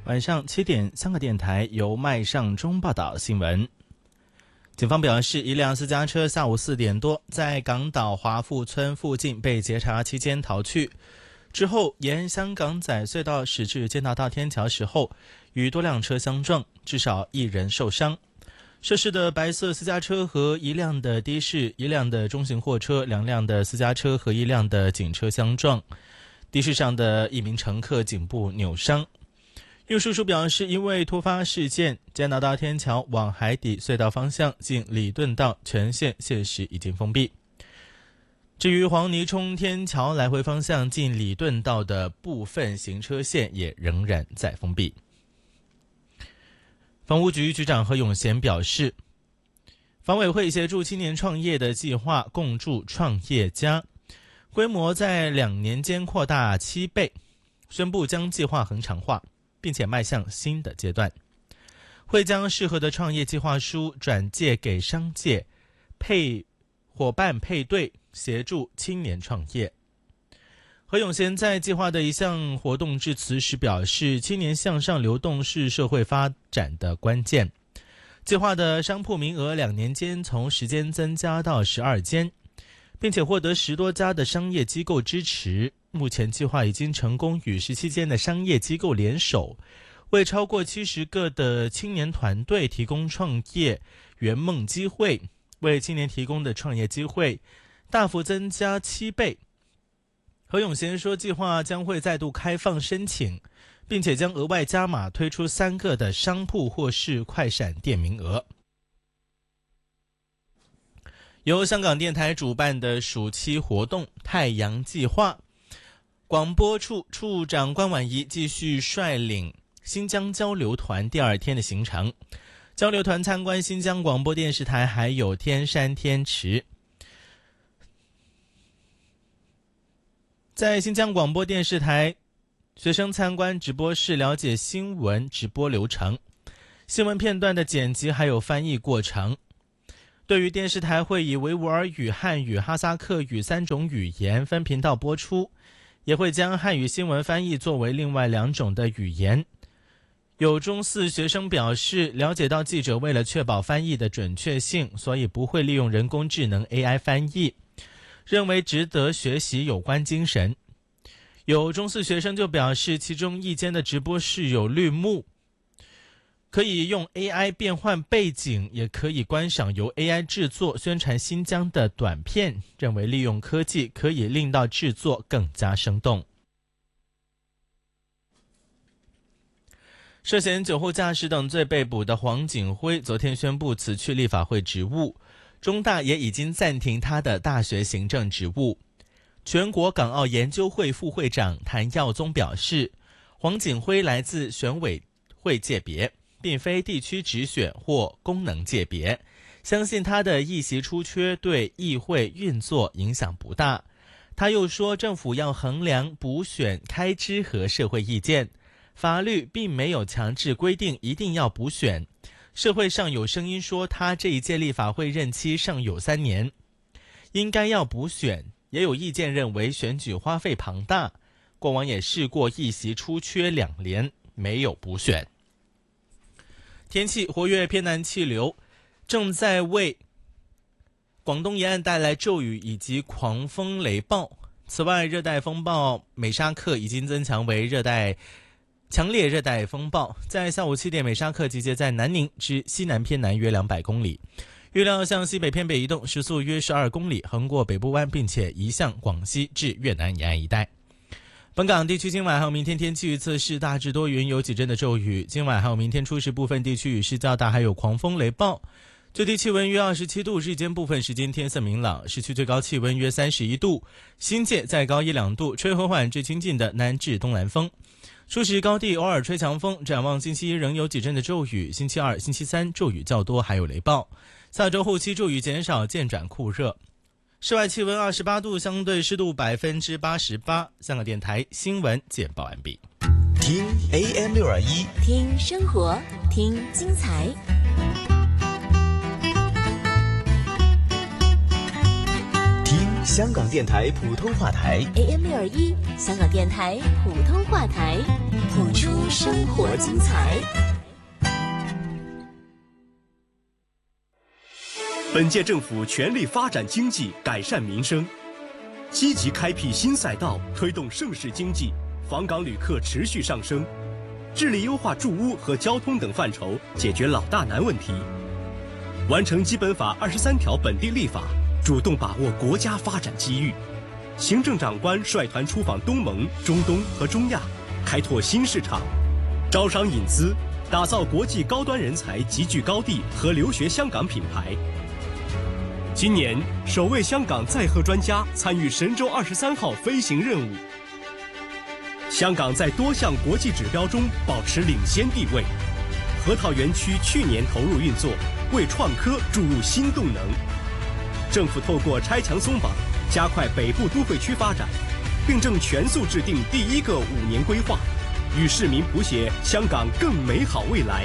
晚上7点，香港电台由麦尚中报道新闻。警方表示，一辆私家车下午4点多在港岛华富村附近被截查期间逃去，之后沿香港仔隧道驶至建道大天桥时候，与多辆车相撞，至少1人受伤。涉事的白色私家车和一辆的的士、一辆的中型货车、2辆的私家车和一辆的警车相撞，的士上的1名乘客颈部扭伤。运输署表示，因为突发事件，建道大天桥往海底隧道方向近礼顿道全线现时已经封闭。至于黄泥冲天桥来回方向近礼顿道的部分行车线也仍然在封闭。房屋局局长何永贤表示，房委会协助青年创业的计划共筑创业家，规模在2年间扩大7倍，宣布将计划恒常化，并且迈向新的阶段，会将适合的创业计划书转介给商界伙伴配对，协助青年创业。何永贤在计划的一项活动致辞时表示，青年向上流动是社会发展的关键。计划的商铺名额2年间从10间增加到12间，并且获得10多家的商业机构支持。目前计划已经成功与17间的商业机构联手，为超过70个的青年团队提供创业圆梦机会，为青年提供的创业机会大幅增加7倍。何永贤说，计划将会再度开放申请，并且将额外加码推出3个的商铺或是快闪店名额。由香港电台主办的暑期活动太阳计划，广播处处长关婉仪继续率领新疆交流团第2天的行程。交流团参观新疆广播电视台还有天山天池。在新疆广播电视台，学生参观直播室，了解新闻直播流程、新闻片段的剪辑还有翻译过程。对于电视台会以维吾尔语、汉语、哈萨克语3种语言分频道播出，也会将汉语新闻翻译作为另外2种的语言。有中4学生表示，了解到记者为了确保翻译的准确性，所以不会利用人工智能 AI 翻译，认为值得学习有关精神。有中4学生就表示，其中一间的直播室有绿幕，可以用 AI 变换背景，也可以观赏由 AI 制作宣传新疆的短片，认为利用科技可以令到制作更加生动。涉嫌酒后驾驶等罪被捕的黄景辉昨天宣布辞去立法会职务，中大也已经暂停他的大学行政职务。全国港澳研究会副会长谭耀宗表示，黄景辉来自选委会界别，并非地区直选或功能界别，相信他的议席出缺对议会运作影响不大。他又说，政府要衡量补选开支和社会意见，法律并没有强制规定一定要补选。社会上有声音说他这一届立法会任期尚有3年，应该要补选，也有意见认为选举花费庞大，过往也试过议席出缺2年没有补选。天气，活跃偏南气流正在为广东沿岸带来骤雨以及狂风雷暴。此外，热带风暴美沙克已经增强为强烈热带风暴，在下午7点，美沙克集结在南宁至西南偏南约200公里，预料向西北偏北移动，时速约12公里，横过北部湾，并且移向广西至越南沿岸一带。本港地区今晚还有明天天气预测是大致多云，有几阵的骤雨。今晚还有明天初时部分地区雨势较大，还有狂风雷暴。最低气温约27度，日间部分时间天色明朗，市区最高气温约31度，新界再高1-2度，吹和缓至清劲的南至东南风。初时高地偶尔吹强风，展望星期1仍有几阵的骤雨，星期2、星期3骤雨较多，还有雷暴。下周后期骤雨减少，渐转酷热。室外气温28度，相对湿度88%。香港电台新闻简报完毕。 听 AM621， 听生活，听精彩。 听香港电台普通话台 AM621，香港电台普通话台，谱出生活精彩。 本届政府全力发展经济，改善民生，积极开辟新赛道，推动盛世经济，访港旅客持续上升，致力优化住屋和交通等范畴，解决老大难问题，完成基本法23条本地立法，主动把握国家发展机遇。行政长官率团出访东盟、中东和中亚，开拓新市场，招商引资，打造国际高端人才集聚高地和留学香港品牌。今年首位香港载荷专家参与神舟23号飞行任务。香港在多项国际指标中保持领先地位。核桃园区去年投入运作，为创科注入新动能。政府透过拆墙松绑，加快北部都会区发展，并正全速制定第1个5年规划，与市民谱写香港更美好未来。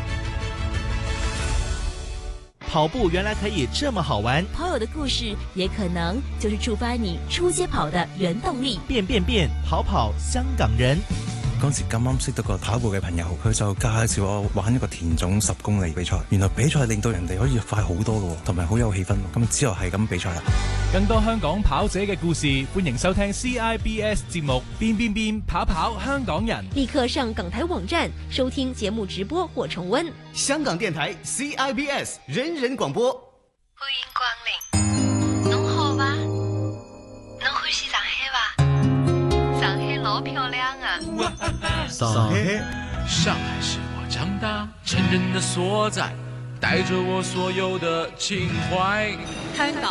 跑步原来可以这么好玩， 跑友的故事也可能就是触發你出街跑的原動力。 變跑跑香港人。 嗰時咁啱識到個跑步嘅朋友，佢就介紹我玩一個田總10公里比賽。原來比賽令到人哋可以快好多咯，同埋好有氣氛。咁之後係咁比賽啦。 更多香港跑者嘅故事，歡迎收聽 CIBS 節目變跑跑香港人。 立刻上港台網站收聽節目直播或重溫。 香港電台 CIBS 人人廣播。 歡迎光臨，侬好嗎？侬歡喜上海吧？上海老漂亮啊！ 上海是我長大成人的所在，帶着我所有的情懷。 香港